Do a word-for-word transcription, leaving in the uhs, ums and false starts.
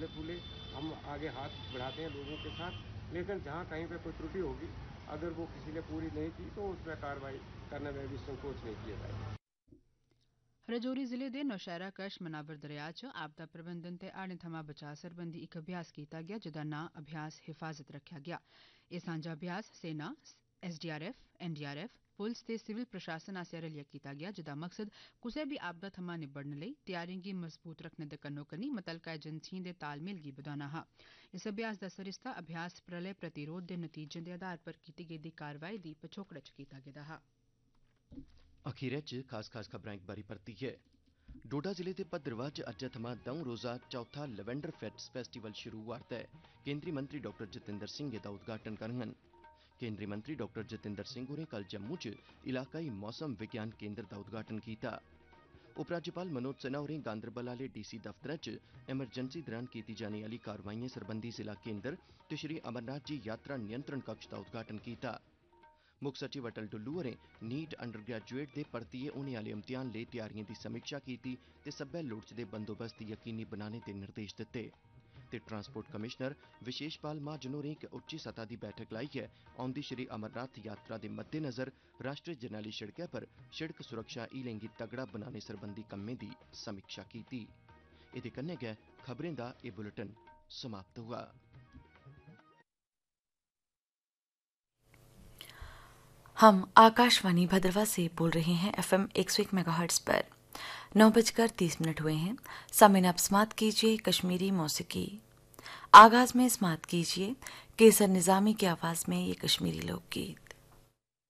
फले फूले, हम आगे हाथ बढ़ाते हैं लोगों के साथ। लेकिन जहाँ कहीं पे कोई त्रुटि होगी, अगर वो किसी ने पूरी नहीं की तो उस पर कार्रवाई करने में भी संकोच नहीं किया जाएगा। राजौरी जिले दे नौशहरा कश मनावर दरिया च आपदा प्रबंधन ते हाड़ें थमां बचाव सरबंधी इक अभ्यास कीता गेआ, जेदा नां अभ्यास हिफाजत रखेआ गेआ। एह् सांझा अभ्यास सेना, एसडीआरएफ, एनडीआरएफ, पुलस ते सिविल प्रशासन आसेआ रलियै कीता गेआ, जेदा मकसद कुसै बी आपदा थमां निब्बड़ने लेई तैयारिएं गी मजबूत रखने दे कन्नो कन्नी मुतलका एजेंसिएं दे तालमेल गी बधाना हा। इस अभ्यास दा सरिस्ता अभ्यास प्रलय प्रतिरोध दे नतीजें दे आधार पर कीती गेदी कार्रवाई दी पछोकड़ च कीता गेदा हा। अखीरै च खास खास खबरां इक बारी परतियै। डोडा जिले दे भद्रवाह च अज्जै थमां द'ऊं रोज़ा चौथा लैवेंडर फेट्स फेस्टिवल शुरू होआ'रदा ऐ। केंद्री मंत्री डॉक्टर जितेंद्र सिंह एह्दा उद्घाटन करङन। केंद्री मंत्री डॉक्टर जितेंद्र सिंह होरें कल जम्मू च इलाकाई मौसम विज्ञान केंद्र दा उद्घाटन कीता। उपराज्यपाल मनोज सिन्हा होरें गांदरबल आह्ले डीसी दफ्तरै च एमरजेंसी दौरान कीती जाने आह्ली कार्रवाइएं सरबंधी जिला केंद्र ते श्री अमरनाथ जी यात्रा नियंत्रण कक्ष दा उद्घाटन कीता। मुक्ख सचिव अटल डुल्लू होरें नीट अंडर ग्रेजुएट दे परतियै होने आह्ले इम्तिहान लेई तैयारिएं दी समीक्षा कीती ते सब्बै लोड़चदे बंदोबस्त यकीनी बनाने दे निर्देश दित्ते। ते ट्रांसपोर्ट कमिशनर विशेष पाल महाजन होरें इक उच्ची सतह दी बैठक लाइयै औंदी श्री अमरनाथ यात्रा दे मद्देनज़र राष्ट्री जरनैली शिड़कै पर शिड़क सुरक्षा हीलें गी तगड़ा बनाने सरबंधी कम्में दी समीक्षा कीती। एह्दे कन्नै गै खबरें दा एह् बुलेटिन समाप्त हुआ। हम आकाशवाणी भद्रवाह से बोल रहे हैं एफएम एक सौ एक मेगाहर्ट्ज पर। नौ बजकर तीस मिनट हुए हैं। समय अब समाप्त कीजिए कश्मीरी मौसीकी। आगाज में समाप्त कीजिए केसर निजामी की आवाज में ये कश्मीरी लोकगीत।